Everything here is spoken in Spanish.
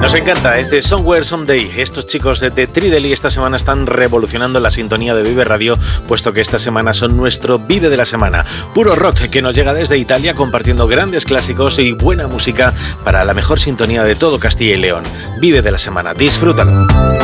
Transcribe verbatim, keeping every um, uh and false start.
Nos encanta este Somewhere Someday. Estos chicos de Trideli esta semana están revolucionando la sintonía de Vive Radio, puesto que esta semana son nuestro Vive de la semana. Puro rock que nos llega desde Italia, compartiendo grandes clásicos y buena música para la mejor sintonía de todo Castilla y León. Vive de la semana, disfrútalo.